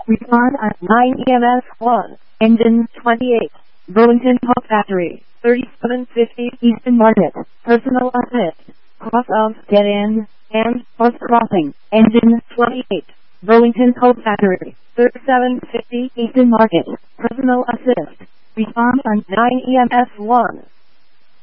Respond at 9 EMS 1. Engine 28. Burlington Pump Factory. 3750 Eastern Market. Personal assist. Cross of dead end. And bus crossing. Engine 28. Burlington Pump Factory. 3750 Eastern Market. Personal assist. Respond on 9 EMS 1.